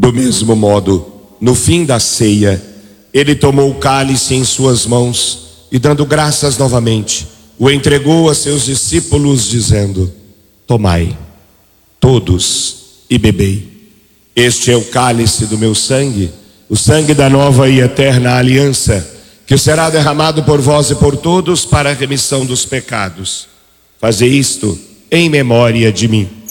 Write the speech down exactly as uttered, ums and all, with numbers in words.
Do mesmo modo, no fim da ceia, ele tomou o cálice em suas mãos e, dando graças novamente, o entregou a seus discípulos, dizendo: tomai, todos, e bebei. Este é o cálice do meu sangue, o sangue da nova e eterna aliança, que será derramado por vós e por todos para a remissão dos pecados. Fazei isto em memória de mim.